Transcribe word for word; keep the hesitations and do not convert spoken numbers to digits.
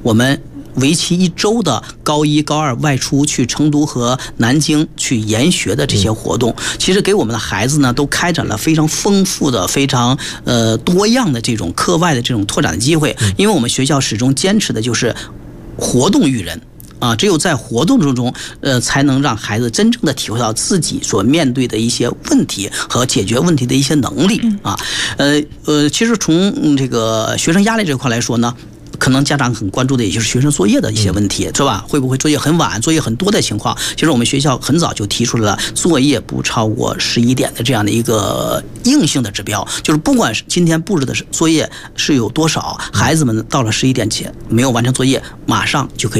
我们为期一周的高一高二外出去成都和南京去研学的这些活动，其实给我们的孩子呢都开展了非常丰富的非常呃多样的这种课外的这种拓展的机会。因为我们学校始终坚持的就是活动育人啊，只有在活动之中，呃，才能让孩子真正的体会到自己所面对的一些问题和解决问题的一些能力啊。呃呃，其实从这个学生压力这块来说呢，可能家长很关注的也就是学生作业的一些问题，是吧？会不会作业很晚、作业很多的情况？其实我们学校很早就提出了作业不超过十一点的这样的一个硬性的指标，就是不管是今天布置的作业是有多少，孩子们到了十一点前没有完成作业，马上就可以